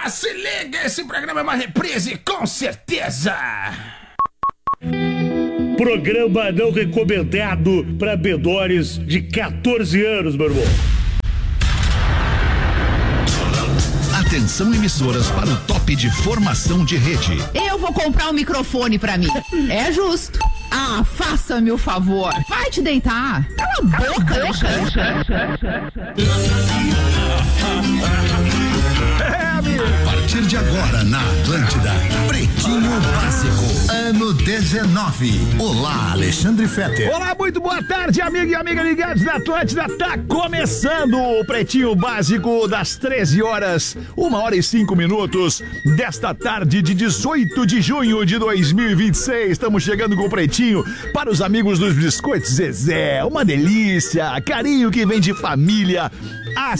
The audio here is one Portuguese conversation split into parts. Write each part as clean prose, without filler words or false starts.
Se liga, esse programa é uma reprise, com certeza! Programa não recomendado para menores de 14 anos, meu irmão. Atenção, emissoras, para o top de formação de rede. Eu vou comprar um microfone pra mim. É justo. Ah, faça-me o favor. Vai te deitar. Cala a boca, A partir de agora, na Atlântida, Pretinho Básico, ano 19. Olá, Alexandre Fetter. Olá, muito boa tarde, amigo e amiga ligados da Atlântida. Tá começando o Pretinho Básico das 13 horas, 1h05 desta tarde de 18 de junho de 2026. Estamos chegando com o Pretinho para os amigos dos Biscoitos Zezé. Uma delícia, carinho que vem de família há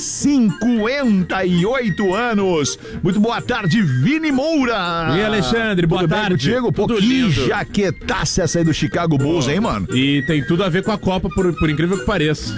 58 anos. Muito boa tarde, Vini Moura. E Alexandre, boa tarde. Diego, pô, que jaquetaça essa aí do Chicago Bulls, hein, mano? E tem tudo a ver com a Copa, por incrível que pareça.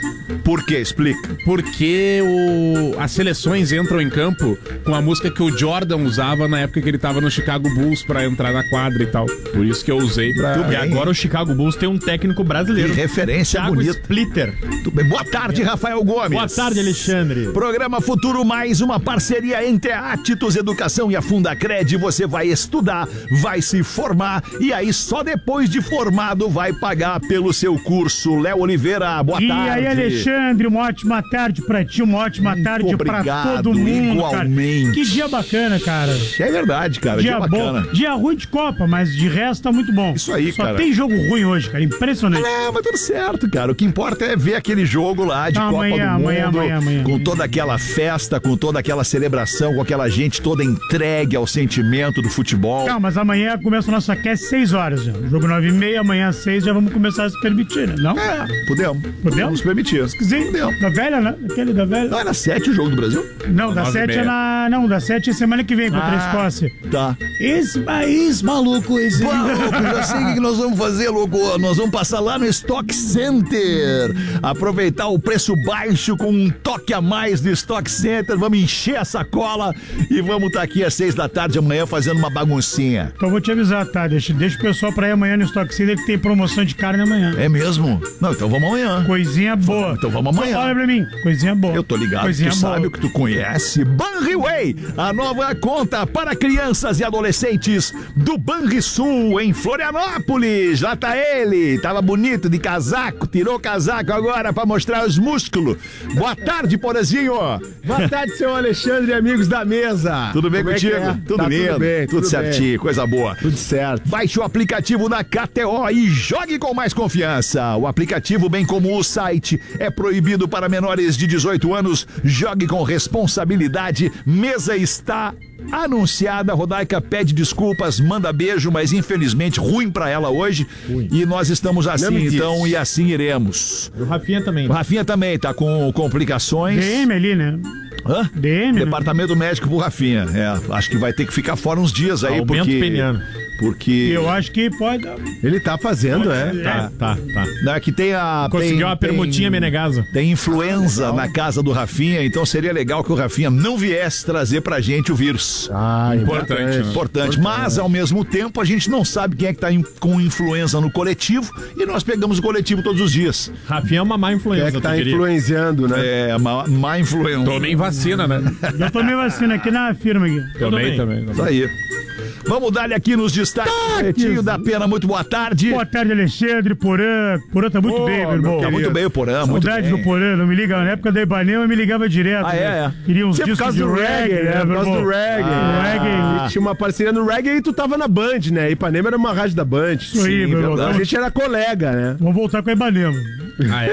Por quê? Explica. Porque as seleções entram em campo com a música que o Jordan usava na época que ele tava no Chicago Bulls pra entrar na quadra e tal. Por isso que eu usei pra... Muito E bem. agora o Chicago Bulls tem um técnico brasileiro. Que referência Thiago bonita. Splitter. Muito bem. Boa tarde, Rafael Gomes. Boa tarde, Alexandre. Programa Futuro Mais, uma parceria entre a Atitus Educação e a Fundacred. Você vai estudar, vai se formar e aí só depois de formado vai pagar pelo seu curso. Léo Oliveira, boa tarde. E aí, Alexandre, uma ótima tarde pra ti, uma ótima tarde pra obrigado, todo mundo, igualmente. cara. Que dia bacana, cara. É verdade, cara. Dia bacana. bom. Dia ruim de Copa, mas de resto tá muito bom. Isso aí, Só cara. tem jogo ruim hoje, cara. Impressionante. Não, mas tudo certo, cara. O que importa é ver aquele jogo lá de Copa do Mundo, amanhã. com toda aquela festa, com toda aquela celebração, com aquela gente toda entregue ao sentimento do futebol. Calma, mas amanhã começa o nosso aquece 6 horas já. Jogo 9h30, amanhã às 6 já vamos começar a se permitir, né? Não? É, podemos. Podemos? Vamos permitir. Sim, Podemos. da velha, né? Aquele da velha. Não, era 7 o jogo do Brasil? Não, da 7 é na... Não, da 7 é semana que vem contra a Escócia. Tá. Esse país maluco, esse... Louco, já sei o que nós vamos fazer, louco. Nós vamos passar lá no Stock Center. Aproveitar o preço baixo com um toque a mais do Stock Center. Vamos encher a sacola e vamos estar aqui às 6 da tarde amanhã fazendo uma baguncinha. Então vou te avisar, tá? Deixa o pessoal pra ir amanhã no Stock Center que tem promoção de carne amanhã. É mesmo? Não, então vamos amanhã. Coisinha boa. Então vamos amanhã. Olha pra mim, coisinha boa. Eu tô ligado, Coisinha tu boa. sabe o que tu conhece. Banriway, a nova conta para crianças e adolescentes do Banrisul, em Florianópolis. Lá tá ele, tava bonito de casaco, tirou o casaco agora pra mostrar os músculos. Boa tarde, Porazinho. Boa tarde, seu Alexandre e amigos da mesa. Tudo bem Como é contigo? que é? Tudo Tá lindo, tudo bem, tudo certinho, bem. coisa boa. Tudo certo. Baixe o aplicativo da KTO e jogue com mais confiança. O aplicativo, bem como o site, é proibido para menores de 18 anos. Jogue com responsabilidade. Mesa está anunciada. Rodaica pede desculpas, manda beijo, mas infelizmente ruim pra ela hoje. E nós estamos assim, então, e assim iremos. O Rafinha também. O Rafinha também tá com complicações. DM ali, né? Hã? DM, né? Departamento médico pro Rafinha. É, acho que vai ter que ficar fora uns dias aí, Aumento peniano. porque Eu acho que pode dar. Ele tá fazendo, Tá. não, é que tem a Conseguiu uma permutinha Menegasa. Tem influenza na casa do Rafinha, então seria legal que o Rafinha não viesse trazer pra gente o vírus. Importante, né? Importante. Mas, ao mesmo tempo, a gente não sabe quem é que tá com influenza no coletivo e nós pegamos o coletivo todos os dias. Rafinha é uma má influência, É que tá tu diria. influenciando, né? É, má influenza. Tomei vacina, né? Eu tomei vacina aqui na firma aqui. Também. Isso aí. Vamos dar-lhe aqui nos destaques. Pretinho da Pena, muito boa tarde. Boa tarde, Alexandre, Porã. Porã tá muito bem, meu irmão. Tá muito bem o Porã, muito Saudade bem. do Porã, não me liga. Na época da Ipanema, me ligava direto. Ah, é? Queria uns Por discos causa de do reggae, né? Por meu causa irmão. do reggae. Reggae. E tinha uma parceria no reggae e tu tava na Band, né? Ipanema era uma rádio da Band. Isso aí, meu irmão. A gente era colega, né? Vamos voltar com a Ipanema. Ah,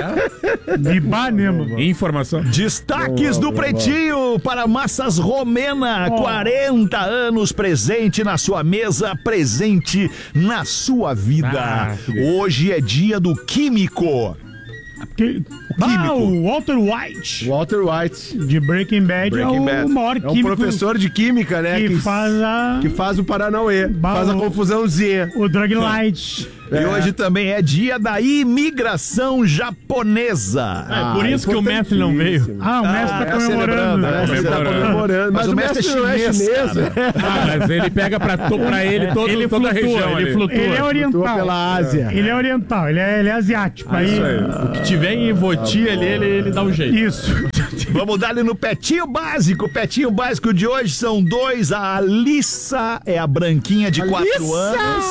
é? Ipanema. Informação. Destaques do Pretinho para Massas Romena, 40 anos presente na sua mesa, presente na sua vida. Hoje é dia do químico. O Walter White, Walter White. de Breaking Bad, Breaking é Bad. o maior É um químico professor de química, né? que faz o Paranauê. Faz a confusãozinha. o Drug Light. E hoje também é dia da imigração japonesa. É por isso que o Mestre não veio. O mestre tá celebrando, comemorando. né? Você tá comemorando. Mas o mestre não é chinês. Mas ele pega pra ele toda a região. Ele flutua. Ele é oriental. Pela Ásia. Ele é oriental, ele é asiático. O que tiver em Voti ali, ele dá um jeito. Isso. Vamos dar ali no Petinho Básico. O Petinho Básico de hoje são 2. A Alissa é a branquinha de 4 anos.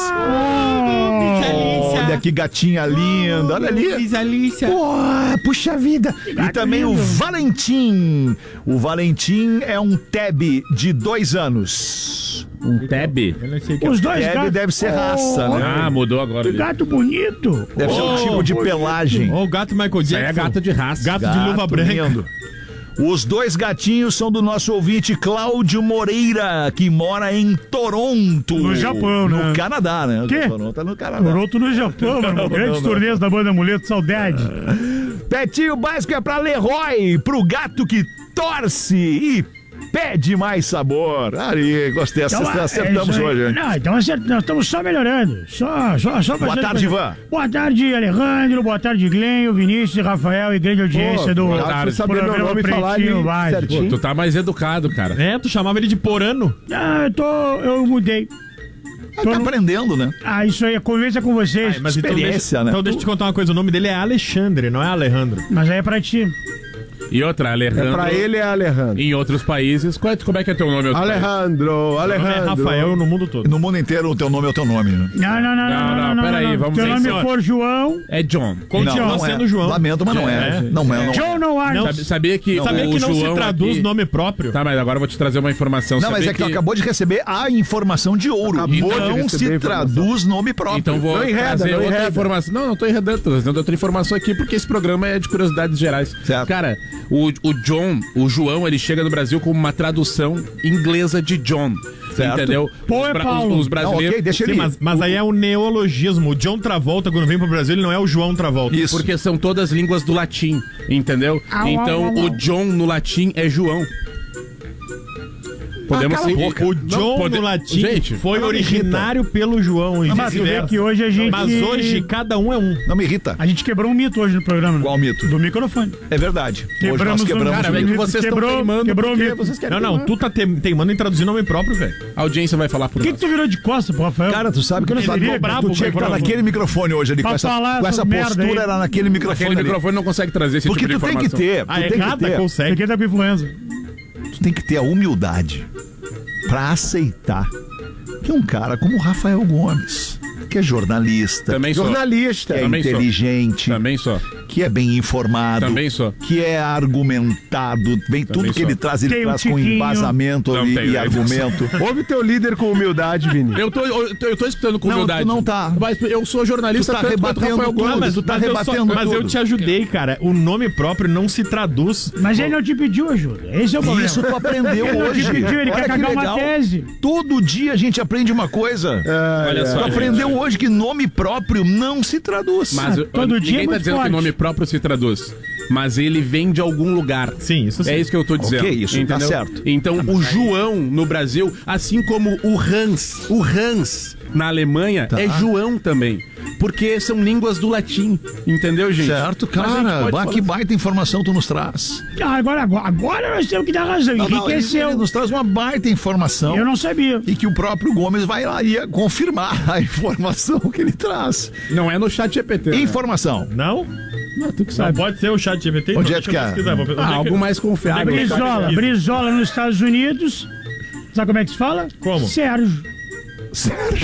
Olha que gatinha linda. Olha ali. Puxa vida. E também o Valentim. O Valentim é um Tab de 2 anos. Um Tab? Os dois Tab gatos. deve ser raça, né? Ah, mudou agora. Que gato bonito. Deve ser um tipo de pelagem. Ó, o gato Michael Isso aí Jackson. é gato de raça. Gato de luva branca. Lindo. Os 2 gatinhos são do nosso ouvinte Cláudio Moreira, que mora em Toronto. No Japão, né? No Canadá, né? Quê? Toronto é no Canadá. Toronto no Japão, mano. Grandes turnês da banda Amuleto, saudade. Petinho Básico é pra Leroy, pro gato que torce e pede mais sabor. Ari, gostei. Acertamos isso aí. hoje, hein? Não, então acertamos. Nós estamos só melhorando. Só Boa fazendo tarde, coisa. Ivan. Boa tarde, Alejandro. Boa tarde, Glenn, Vinícius, Rafael e grande audiência do tarde. Saber meu nome e falar ali Pretinho Básico. Pô, certinho. tu tá mais educado, cara. É, tu chamava ele de Porano. Ah, eu mudei. Tá aprendendo, né? Ah, isso aí, a convivência com vocês. Mas Experiência, né? Então deixa eu te contar uma coisa. O nome dele é Alexandre, não é Alejandro. Mas aí é pra ti. E outra, Alejandro. Pra ele é Alejandro. Em outros países, como é que é teu nome? em outro país? Alejandro, Meu nome é Alejandro. Rafael no mundo todo. No mundo inteiro, o teu nome é o teu nome, né? Não, peraí, vamos Se o ver, nome senhor. for João, É John. Continua não sendo é. João. Lamento, mas não é. Não é. John não há. Sabia que Sabia o que não João se traduz aqui... nome próprio? Tá, mas agora eu vou te trazer uma informação. Não, mas Sabia é que tu acabou de receber a informação de ouro. Acabou de Não receber a se informação. traduz nome próprio. Então vou Não enreda, trazer não outra enreda. informação. Não tô enredando, tô trazendo outra informação aqui, porque esse programa é de curiosidades gerais. Certo. Cara, o João, ele chega no Brasil como uma tradução inglesa de John. Certo. Entendeu? Pô, é Paulo. Os Não, brasileiros... ok, deixa Sim, ele. mas aí é o neologismo. O John Travolta, quando vem pro Brasil, ele não é o João Travolta. Isso. Porque são todas línguas do latim, entendeu? Então, o John no latim é João. Podemos cala a sim. boca. O John no latim Gente, foi não me originário pelo João. E Mas tu vê vice-versa. que hoje a gente... Mas hoje cada um é um. Não me irrita. A gente quebrou um mito hoje no programa. Qual mito? Do microfone. É verdade. Hoje Quebramos nós quebramos. Cara, vem que vocês estão teimando quebrou o porque mito. vocês querem Não, tu tá teimando em traduzir nome próprio, velho. A audiência vai falar por Por que nós. tu virou de costas pro Rafael? Cara, tu sabe que Ele tu ficou brabo tu tinha que com o estar microfone. naquele microfone hoje ali, Pra com essa falar essas postura, merda aí. era naquele microfone Aquele ali. microfone não consegue trazer esse Porque tipo de tu tem que informação. ter, tu A tem que errada ter, consegue. Porque tá com influenza. tu tem que ter a humildade pra aceitar que um cara como o Rafael Gomes, que é jornalista, Também sou. Jornalista. que é Também sou. inteligente, Também só. que é bem informado, Também sou. que é argumentado, vem tudo que sou. ele traz Tem um com tiquinho. embasamento Não e tenho, né? argumento. Ouve teu líder com humildade, Vini. Eu tô escutando com Não, humildade. tu não tá. Mas eu sou jornalista, Tu tá tanto quanto rebatendo Rafael tudo, Gomes. tu tá Mas rebatendo eu tudo. te ajudei, cara. O nome próprio não se traduz. Mas ele não te pediu ajuda. Esse é o problema. Isso tu aprendeu Ele não te hoje. pediu, ele Olha quer que cagar uma legal. tese. Todo dia a gente aprende uma coisa. Olha só, Tu gente. aprendeu hoje que nome próprio não se traduz. Mas todo ninguém dia é tá muito dizendo forte. que nome próprio se traduz. Mas ele vem de algum lugar. Sim, isso sim. É isso que eu tô dizendo. Ok, isso tá certo. Então, o João no Brasil, assim como o Hans na Alemanha, Tá. é João também. Porque são línguas do latim. Entendeu, gente? Certo, Mas a gente cara. pode Bah, falar- que baita informação tu nos traz. Ah, agora nós temos que dar razão. Não, Enriqueceu. ele nos traz uma baita informação. Eu não sabia. E que o próprio Gomes vai lá e confirmar a informação que ele traz. Não é no chat GPT. né? Informação. Não? Não, tu que Não sabe. pode ser o chat GPT? Onde Não, é que deixa eu é? pesquisar, onde é que- Algo mais confiável. Brizola nos Estados Unidos. Sabe como é que se fala? Como? Sérgio. Porque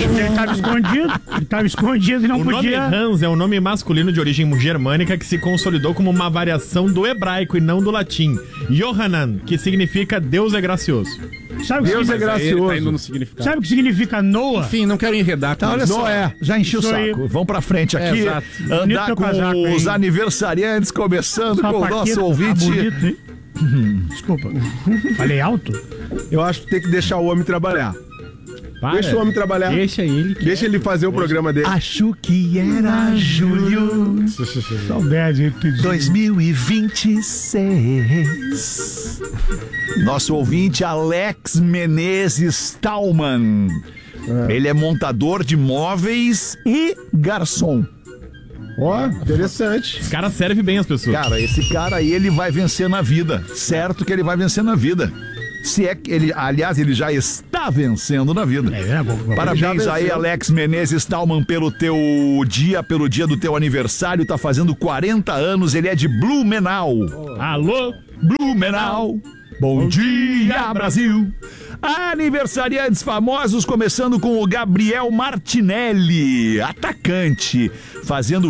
ele tava escondido e não O nome podia. Hans é um nome masculino de origem germânica que se consolidou como uma variação do hebraico e não do latim. Yohanan, que significa Deus é gracioso. Sabe o que Deus é significa- gracioso. Tá indo no significado. Sabe o que significa Noah? Enfim, não quero enredar. Tá, com olha isso. só, já enchi o Isso aí. saco. Vamos pra frente aqui. Exato. Bonito Andar teu com casaco, os hein? aniversariantes, começando com o Paquito, nosso tá ouvinte. bonito, hein? Desculpa. Falei alto? Eu acho que tem que deixar o homem trabalhar. Deixa o homem trabalhar. Deixa ele. Deixa ele fazer o programa dele. Acho que era julho Saudade, hein, tu diz. 2026. Nosso ouvinte Alex Menezes Tauman. Ele é montador de móveis e garçom. Ó, interessante. Esse cara serve bem as pessoas. Cara, esse cara aí, ele vai vencer na vida. Certo que ele vai vencer na vida. Se é que ele, aliás, ele já está vencendo na vida. Parabéns aí, Alex Menezes Tauman, pelo dia do teu aniversário. Tá fazendo 40 anos, ele é de Blumenau. Alô? Blumenau. Bom dia, Brasil. Aniversariantes famosos, começando com o Gabriel Martinelli, atacante, fazendo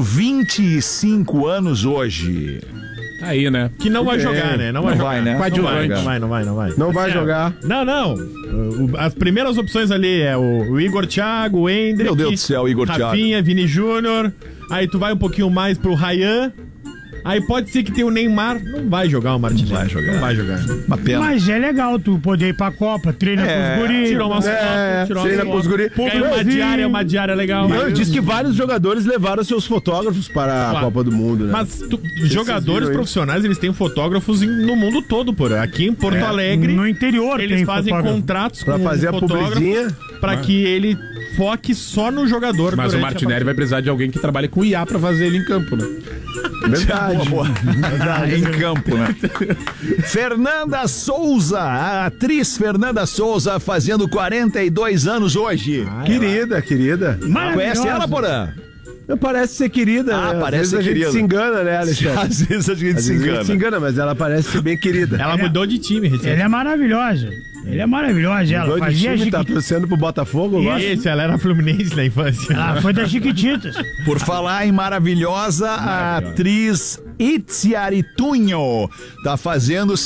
25 anos hoje. Aí, né? Que não vai jogar, né? Não vai jogar. né? Coadjuvante. Não vai. Não vai jogar. Não. As primeiras opções ali é o Igor Thiago, o Hendrick. Meu Deus do céu, Igor Thiago. Rafinha, Vini Júnior. Aí tu vai um pouquinho mais pro Ryan. Aí pode ser que tenha o Neymar. Não vai jogar o Martinelli. Não vai jogar. Uma pena. Mas é legal tu poder ir pra Copa, treina com os guris. Tirou uma treina com os guris. Ganha uma diária legal. Não, diz que vários jogadores levaram seus fotógrafos para a Copa do Mundo, né? Mas jogadores profissionais, eles têm fotógrafos no mundo todo, porra. Aqui em Porto Alegre, no interior eles fazem contratos pra com fazer a publizinha, pra que ele foque só no jogador. Mas o Martinelli vai precisar de alguém que trabalhe com IA pra fazer ele em campo, né? Verdade. Em campo, né? Fernanda Souza, a atriz Fernanda Souza, fazendo 42 anos hoje. Querida. Conhece ela, Porã? Parece ser querida. Ah, né? parece ser a gente querida. se engana, né, Alexandre? Às vezes a gente se engana. Mas ela parece ser bem querida. Ela mudou de time, Ela é maravilhosa. Ela fazia tá torcendo pro Botafogo agora? Isso, ela era Fluminense na infância. Ela foi das Chiquititas. Por falar em maravilhosa, a atriz Itziaritunho tá fazendo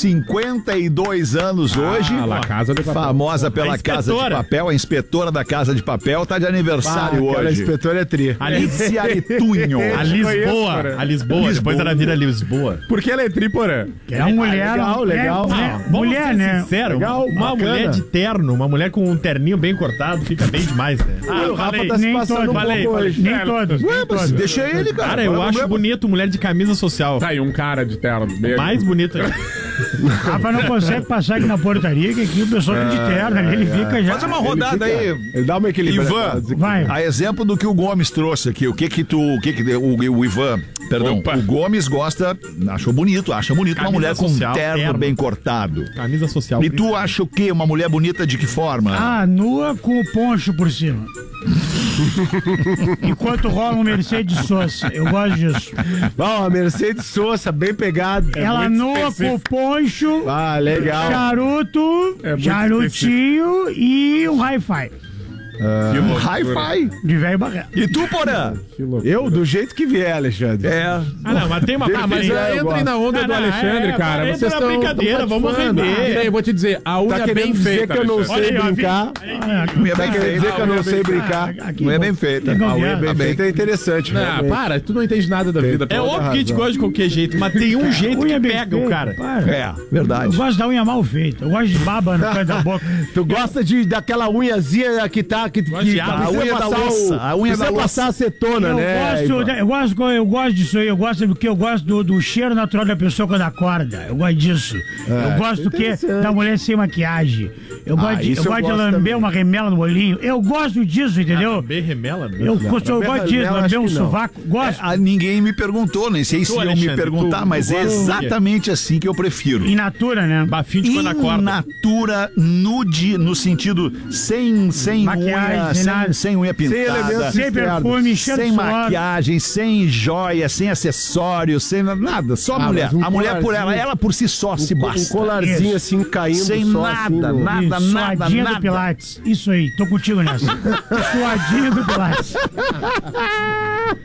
52 anos hoje. La Casa de Papel. Famosa pela Casa de Papel, a inspetora da Casa de Papel, tá de aniversário hoje. A inspetora é tri. Itziaritunho. A Lisboa. Depois ela vira Lisboa. Por que ela é triporã? É uma mulher. Legal. Mulher, né? Sincero, Legal, uma bacana. mulher de terno, uma mulher com um terninho bem cortado, fica bem demais, né? O Rafa tá se Nem passando todos. um pouco hoje. Nem todos. Ué, mas deixa ele, cara. Cara, eu Qual é o acho problema? bonito mulher de camisa social. Tá aí um cara de terno. Bem... Mais bonito ainda. Rafa não consegue passar aqui na portaria, que aqui o pessoal tá de terno, ali ele fica já. Faz uma rodada aí. Ele dá uma equilibrada. Ivan, Vai. a exemplo do que o Gomes trouxe aqui, o Ivan, perdão, Opa. o Gomes acha bonito uma Camisa mulher com um social, terno bem cortado. Camisa social. E tu acha o quê? Uma mulher bonita de que forma? Ah, nua com o poncho por cima. Enquanto rola um Mercedes Sosa. Eu gosto disso. Ó, a Mercedes Sosa, bem pegado. Ela nua com o poncho, Ah, legal. charuto, muito charutinho e um hi-fi. Hi-fi. De velho barreto. E tu, Porã? Eu, do jeito que vier, Alexandre. É. Ah, não, mas tem uma Ah, mas preferência. Entrem na onda do Alexandre, cara. entra Vocês na estão brincadeira, vamos render. Eu vou te dizer, a unha Tá é bem querendo dizer feita, que eu não Alexandre. sei Olha aí, ó, brincar? Unha Tá bem querendo dizer feita. que eu não sei brincar? Unha bem feita. A unha bem feita é interessante. Ah, realmente. para, tu não entende nada da vida. É pô. óbvio que a gente gosta de qualquer jeito, mas tem um jeito Unha que bem pega o feita, cara. para. É, verdade. Eu gosto da unha mal feita. Eu gosto de baba no canto da boca. Tu gosta daquela unhazinha que tá... Que de precisa aba. A unha da passar louça, a unha precisa da louça. passar acetona, né? Eu gosto disso aí, eu gosto porque eu gosto do cheiro natural da pessoa quando acorda. Eu gosto disso. Eu gosto da mulher sem maquiagem. Eu gosto isso de eu gosto lamber também. uma remela no olhinho. Eu gosto disso, entendeu? Bem remela, meu. Eu gosto disso, remela, lamber acho um que não. sovaco. Gosto. Ninguém me perguntou, nem sei se iam me Alexandre, perguntar, tu mas é gosta do quê? exatamente assim que eu prefiro. In natura, né? Bafinho de In quando acorda. natura, nude, no sentido sem Maquiagem, unha, sem nada. sem unha pintada, elementos Sem perfume, cheiro sem de suor. maquiagem, sem joia, sem acessórios, sem nada, só a mulher. mas um A mulher por ela por si só se Um basta. colarzinho Isso. assim, caindo Sem só nada, assim, no- nada, Isso, nada, suadinha nada. do Pilates. Isso aí, tô contigo nessa. Suadinha do Pilates.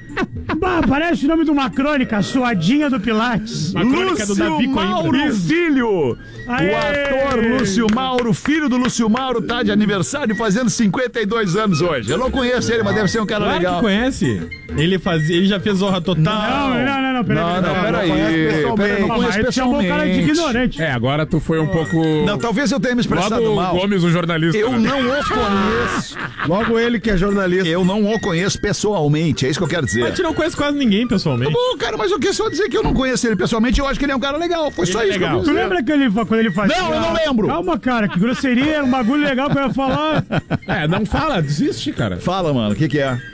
Bah, parece o nome de uma crônica, a suadinha do Pilates. A crônica do Davi Mauro Coimbra. Filho. Aê! O ator Lúcio Mauro, filho do Lúcio Mauro, tá de aniversário fazendo 52 anos hoje. Eu não conheço ele, mas deve ser um cara Claro legal. que conhece. Ele já fez Zorra Total. Não, peraí. Peraí, não conheço Aí tu chamou o cara de pessoalmente. ignorante. É, agora tu foi um pouco... Não, talvez eu tenha me Lá expressado do mal. Gomes, o jornalista. Eu né? não o conheço. Logo ele que é jornalista. Eu não o conheço pessoalmente, é isso que eu quero A dizer. gente não conhece quase ninguém pessoalmente. Bom, cara, mas eu quero só dizer que eu não conheço ele pessoalmente, eu acho que ele é um cara legal. Foi só Ele é isso que eu legal. quis Tu dizer. lembra que ele, quando ele fazia... Não, eu não lembro. Calma, cara, que grosseria, um bagulho legal que eu ia falar. É, não fala, desiste, cara. Fala, mano, o que é?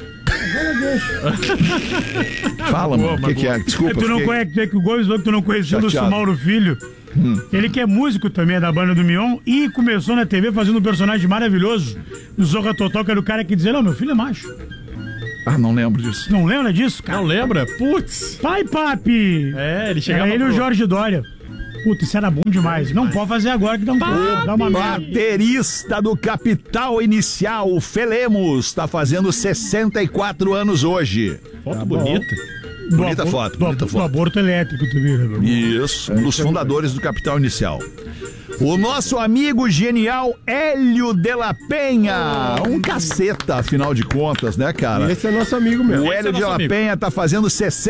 Fala, mano, o que é? Desculpa. Tu não fiquei- conhece, que o Gomes falou que tu não conhecia o Lúcio Chateado. Mauro Filho. Ele que é músico também, é da banda do Mion, e começou na TV fazendo um personagem maravilhoso no Zorra Total, que era o cara que dizia, não, meu filho é macho. Ah, não lembro disso. Não lembra disso, cara? Não lembra? Putz. Pai, papi! É, ele chegava Era ele e o pro- Jorge Dória. Puta, isso era bom demais. Não pode fazer agora que dá uma merda. Baterista do Capital Inicial, o Felemos, tá fazendo 64 anos hoje. Foto bonita. Bonita foto, bonita Do foto. aborto elétrico, tu viu, né, meu irmão? Isso, um dos fundadores do Capital Inicial. O nosso amigo genial Hélio de la Penha. Um caceta, afinal de contas, né, cara? Esse é nosso amigo mesmo. O Esse é Hélio de nosso la amigo. Penha tá fazendo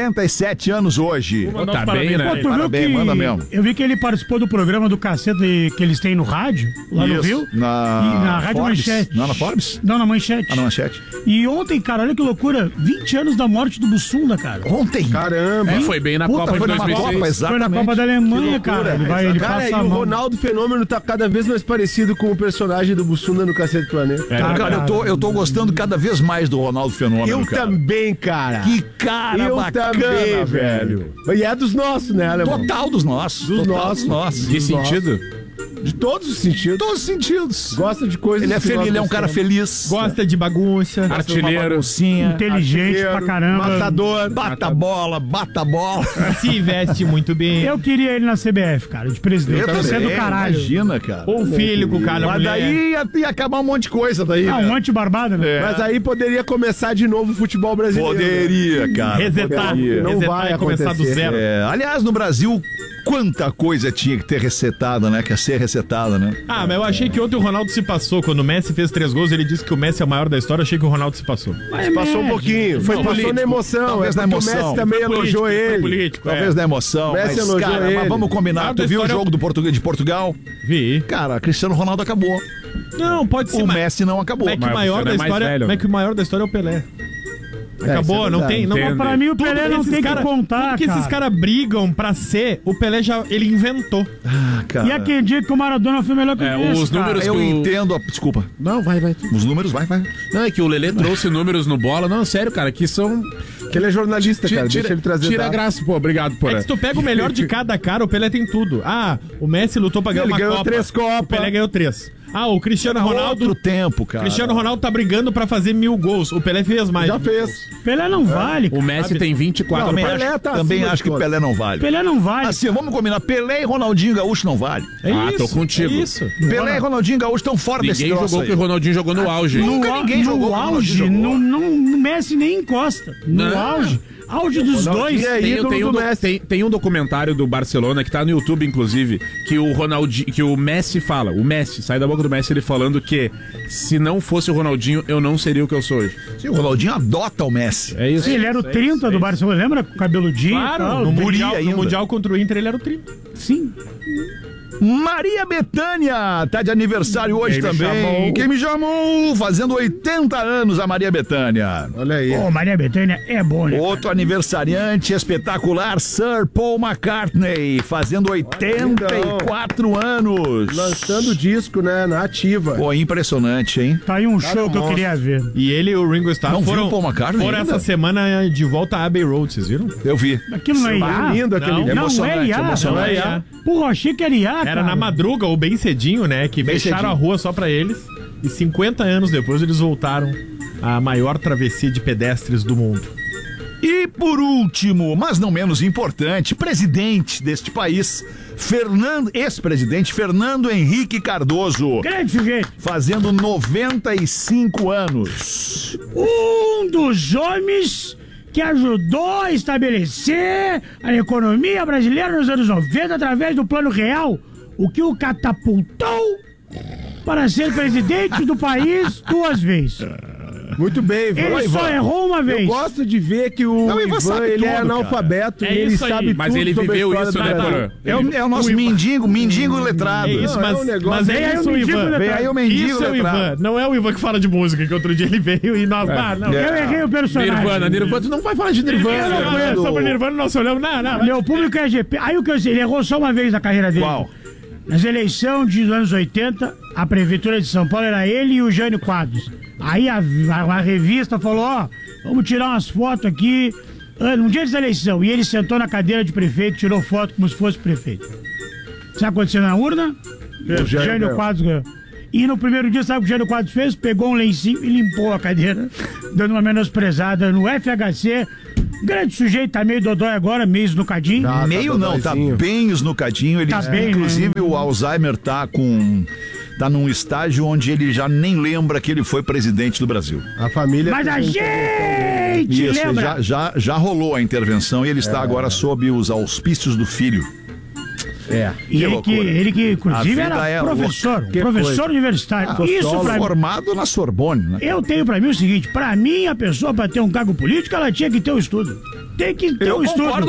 67 anos hoje. Vou mandar Tá uns parabéns bem, né? pra Pô, ele. tu viu Parabéns, que manda mesmo. eu vi que ele participou do programa do Caceta que eles têm no rádio, lá no Isso, Rio. na E na Rádio Forbes. Manchete. Não, na Forbes? Não, na Manchete. Ah, na Manchete. E ontem, cara, olha que loucura, 20 anos da morte do Bussunda, cara. Ontem. Caramba. É, foi bem na Puta, Copa de foi numa 2006. Copa, exatamente. Foi na Copa da Alemanha, cara. Ele Cara, passa e a o mão. Ronaldo Fenômeno tá cada vez mais parecido com o personagem do Bussunda no Cacete do Planeta. Cara, eu tô gostando cada vez mais do Ronaldo Fenômeno, Eu cara. também, cara. Que cara Eu bacana, também, velho. E é dos nossos, né, Alemão? Total dos nossos. Dos Total nossos. dos nossos. Que sentido? De todos os sentidos. Todos os sentidos. Gosta de coisas Ele é que feliz, nós ele é um cara gostamos. feliz. Gosta de bagunça. Artilheiro. Inteligente pra caramba. Matador. Bata a bola, bata a bola. Se veste muito bem. Eu queria ele na CBF, cara, de presidente. Você é do caralho. Imagina, cara. Um filho com cada Mas mulher. daí ia acabar um monte de coisa daí. Ah, né? um monte de barbada, né? Mas aí poderia começar de novo o futebol brasileiro. Poderia, cara. Resetar. Poderia. Não Resetar vai e começar do acontecer. zero. É, aliás, no Brasil, quanta coisa tinha que ter resetada, né? Que ia ser resetada, né? Ah, mas eu achei que ontem o Ronaldo se passou. Quando o Messi fez 3 gols, ele disse que o Messi é o maior da história. Eu achei que o Ronaldo se passou. Passou um pouquinho. Foi Passou político. na emoção. Talvez é na porque emoção. O Messi também elogiou Foi ele. político, Talvez na emoção. Messi Mas, elogiou cara, ele. mas vamos combinar. Nada Tu viu o história- jogo de Portugal? Vi. Cara, Cristiano Ronaldo acabou. Não, pode ser. O mas- Messi não acabou. Mas é que o Mas maior o da Cristiano é mais história. velho. Mas é que o maior da história é o Pelé. Acabou, isso é não verdade. tem. Não, Entende. Pra mim, o Tudo Pelé que não esses tem cara- que contar, Tudo que esses caras brigam pra ser, o Pelé já ele inventou. Ah, cara. E aquele dia que o Maradona foi melhor que o Messi, os cara. números- Eu o- entendo. Desculpa. Não, vai. Os números, vai. Não, é que o Lelê trouxe números no bola. Não, sério, cara, que são... Que ele é jornalista, cara. Deixa ele trazer Tira a dados. graça, pô. Obrigado, por É que se tu pega o melhor de cada cara, o Pelé tem tudo. Ah, o Messi lutou pra ganhar Ele uma ganhou Copa. 3 Copas. O Pelé ganhou 3. Ah, o Cristiano Ronaldo. Outro tempo, cara. Cristiano Ronaldo tá brigando pra fazer 1000 gols. O Pelé fez mais. Já fez. Pelé não vale, O cara. Messi tem 24. Também Pelé acho, tá também acima acho de que todos. Pelé não vale. Pelé não vale. Assim, vamos combinar. Pelé e Ronaldinho Gaúcho não vale. É Ah, isso, tô contigo. É isso. Pelé e Ronaldinho Gaúcho estão fora desse Ninguém troço jogou aí. que o Ronaldinho jogou no auge. Nunca ninguém jogou no como o auge. Ronaldinho jogou. No Messi nem encosta. No Não. auge. Auge dos dois. Tem um documentário do Barcelona que tá no YouTube, inclusive, que o Ronaldinho, que o Messi fala. O Messi, sai da boca do Messi ele falando que se não fosse o Ronaldinho, eu não seria o que eu sou hoje. Sim, o Ronaldinho adota o Messi. É isso. Sim, ele era o 30 do Barcelona, lembra? Com o cabeludinho e Claro, tal. no guri mundial, ainda. no mundial contra o Inter ele era o 30. Sim. Maria Bethânia tá de aniversário hoje Quem me também. chamou? Quem me chamou? Fazendo 80 anos a Maria Bethânia. Olha aí. Pô, Maria Bethânia é bom, né? Outro aniversariante espetacular, Sir Paul McCartney, fazendo 84 anos. Lançando disco, né? Na ativa. Pô, impressionante, hein? Tá aí um show que eu queria ver. E ele e o Ringo Starr Não viu foram, o Paul McCartney foram ainda? essa semana de volta a Abbey Road, vocês viram? Eu vi. Aquilo não é IA? Lindo aquele Não. vídeo. Não é Emocionante, IA. emocionante. Não é IA. Porra, achei que era IA, cara. Era na madruga ou bem cedinho, né? Que Bem fecharam cedinho. a rua só pra eles. E 50 anos depois eles voltaram à maior travessia de pedestres do mundo. E por último, mas não menos importante, presidente deste país, ex-presidente Fernando Henrique Cardoso, Grande sujeito. fazendo 95 anos. Um dos homens que ajudou a estabelecer a economia brasileira nos anos 90 através do Plano Real, o que o catapultou para ser presidente do país 2 vezes. Muito bem, Ivan. Ele só errou uma vez. Eu gosto de ver que o Não, o Ivan Ivan, sabe ele é tudo, analfabeto e É ele isso aí. sabe Mas tudo ele sobre a viveu história isso, do né, Brasil. Porã? É o nosso mendigo letrado. É isso, Não, é mas, um negócio- mas Vem é aí o isso, mendigo Ivan. letrado. Vem aí o mendigo Isso é o letrado. Ivan. Não é o Ivan que fala de música, que outro dia ele veio e nós... Ah, não. Eu errei o personagem. Nirvana, tu não vai falar de Eu não Nirvana. conheço. Sobre Nirvana, nós olhamos... Não. Meu público é GP. Aí o que eu sei, ele errou só uma vez na carreira dele. Qual? Nas eleições dos anos 80, a prefeitura de São Paulo era ele e o Jânio Quadros. Aí a revista falou, ó, vamos tirar umas fotos aqui, num dia da eleição. E ele sentou na cadeira de prefeito, tirou foto como se fosse prefeito. Sabe o que aconteceu na urna? O Jânio Quadros ganhou. E no primeiro dia, sabe o que o Jânio Quadros fez? Pegou um lencinho e limpou a cadeira, dando uma menosprezada no FHC. Grande sujeito, tá meio dodói agora, meio esnucadinho. Meio não, tá dodóizinho. bem esnucadinho. Ele, Tá bem, inclusive, né? o Alzheimer tá num estágio onde ele já nem lembra que ele foi presidente do Brasil. A família... Mas a gente Isso, lembra. já rolou a intervenção e ele está agora sob os auspícios do filho. E ele que A inclusive vida era é professor, louca. Que professor coisa. universitário. Isso pra mim. Formado na Sorbonne, né? Eu tenho pra mim o seguinte, pra mim a pessoa pra ter um cargo político, ela tinha que ter um estudo. Tem que ter um estudo. Concordo